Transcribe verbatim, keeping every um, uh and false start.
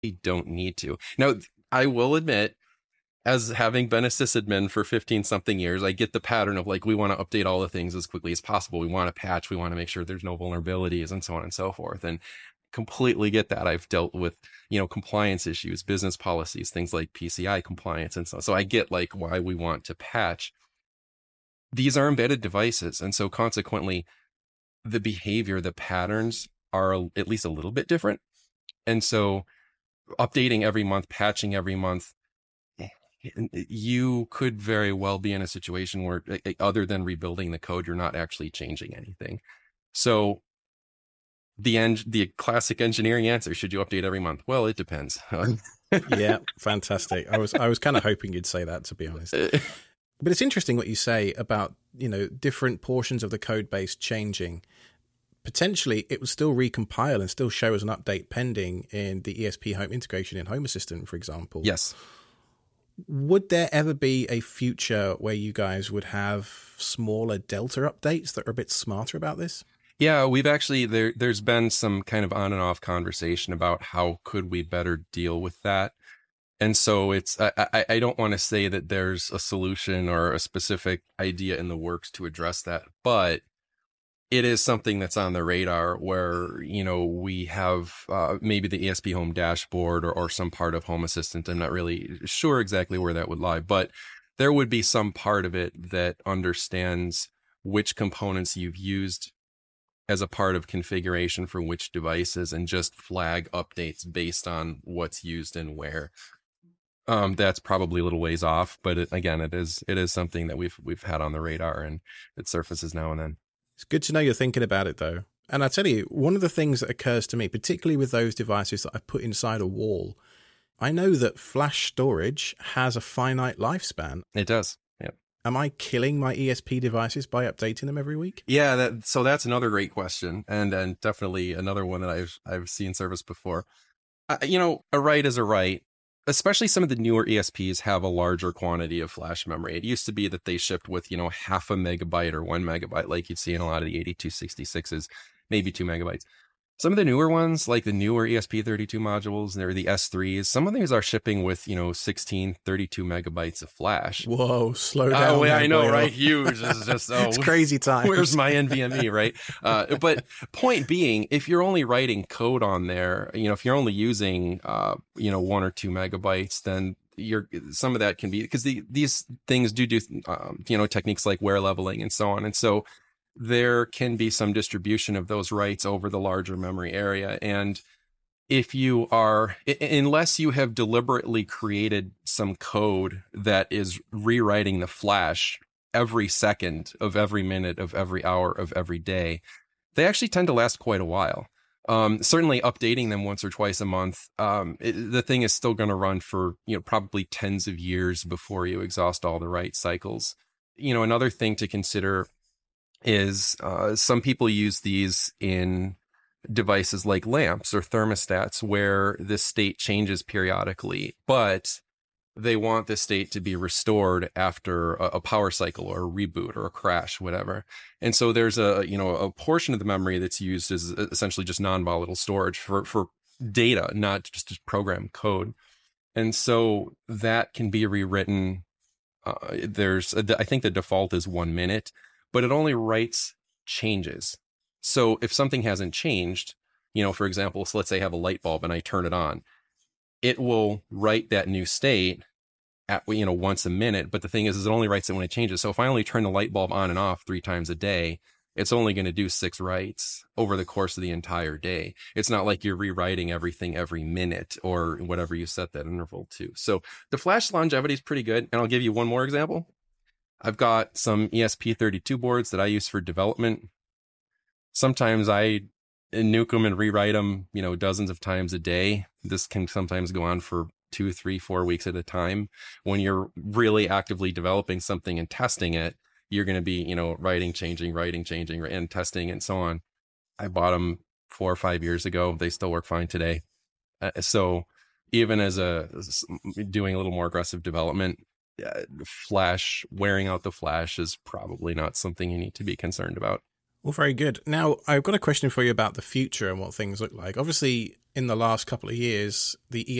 don't need to. Now, I will admit, as having been a sysadmin for fifteen something years, I get the pattern of like, we want to update all the things as quickly as possible. We want to patch, we want to make sure there's no vulnerabilities and so on and so forth. And completely get that. I've dealt with, you know, compliance issues, business policies, things like P C I compliance. And so, so I get like why we want to patch. These are embedded devices. And so consequently, the behavior, the patterns are at least a little bit different. And so updating every month, patching every month, you could very well be in a situation where other than rebuilding the code, you're not actually changing anything. So the en- the classic engineering answer, should you update every month? Well, it depends. Yeah, fantastic. I was I was kind of hoping you'd say that, to be honest. But it's interesting what you say about, you know, different portions of the code base changing. Potentially, it will still recompile and still show as an update pending in the E S P Home integration in Home Assistant, for example. Yes. Would there ever be a future where you guys would have smaller Delta updates that are a bit smarter about this? Yeah, we've actually, there, there's been some kind of on and off conversation about how could we better deal with that. And so it's, I, I, I don't want to say that there's a solution or a specific idea in the works to address that, but it is something that's on the radar where, you know, we have uh, maybe the E S P Home dashboard or, or some part of Home Assistant. I'm not really sure exactly where that would lie, but there would be some part of it that understands which components you've used as a part of configuration for which devices and just flag updates based on what's used and where. Um, that's probably a little ways off, but it, again, it is it is something that we've we've had on the radar and it surfaces now and then. It's good to know you're thinking about it, though. And I tell you, one of the things that occurs to me, particularly with those devices that I've put inside a wall, I know that flash storage has a finite lifespan. It does. Yeah. Am I killing my E S P devices by updating them every week? Yeah, that, so that's another great question, and and definitely another one that I've I've seen service before. Uh, you know, a write is a write. Especially some of the newer E S Ps have a larger quantity of flash memory. It used to be that they shipped with, you know, half a megabyte or one megabyte, like you'd see in a lot of the eighty-two sixty-sixes, maybe two megabytes. Some of the newer ones, like the newer E S P thirty-two modules, they're the S threes. Some of these are shipping with, you know, sixteen, thirty-two megabytes of flash. Whoa, slow down. Oh, yeah, I know, boy. right? Huge. It's just, oh, it's crazy times. Where's my NVMe, right? Uh, but point being, if you're only writing code on there, you know, if you're only using, uh, you know, one or two megabytes, then you're, some of that can be, because the, these things do do, um, you know, techniques like wear leveling and so on. And so there can be some distribution of those writes over the larger memory area. And if you are, unless you have deliberately created some code that is rewriting the flash every second of every minute of every hour of every day, they actually tend to last quite a while. Um, certainly updating them once or twice a month, um, it, the thing is still going to run for, you know, probably tens of years before you exhaust all the write cycles. You know, another thing to consider is uh, some people use these in devices like lamps or thermostats where the state changes periodically, but they want the state to be restored after a, a power cycle or a reboot or a crash, whatever. And so there's a, you know, a portion of the memory that's used as essentially just non-volatile storage for, for data, not just, just program code. And so that can be rewritten. Uh, there's, I think the default is one minute, but it only writes changes. So if something hasn't changed, you know, for example, so let's say I have a light bulb and I turn it on, it will write that new state at, you know, once a minute. But the thing is, is it only writes it when it changes. So if I only turn the light bulb on and off three times a day, it's only going to do six writes over the course of the entire day. It's not like you're rewriting everything every minute or whatever you set that interval to. So the flash longevity is pretty good. And I'll give you one more example. I've got some E S P thirty-two boards that I use for development. Sometimes I nuke them and rewrite them, you know, dozens of times a day. This can sometimes go on for two, three, four weeks at a time. When you're really actively developing something and testing it, you're going to be, you know, writing, changing, writing, changing, and testing and so on. I bought them four or five years ago. They still work fine today. Uh, so even as a doing a little more aggressive development, uh, flash, wearing out the flash is probably not something you need to be concerned about. Well, very good. Now, I've got a question for you about the future and what things look like. Obviously, in the last couple of years, the